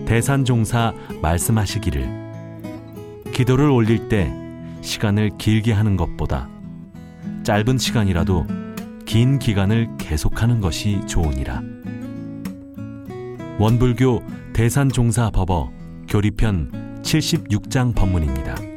대산종사 말씀하시기를 기도를 올릴 때 시간을 길게 하는 것보다 짧은 시간이라도 긴 기간을 계속하는 것이 좋으니라. 원불교 대산종사 법어 교리편 76장 법문입니다.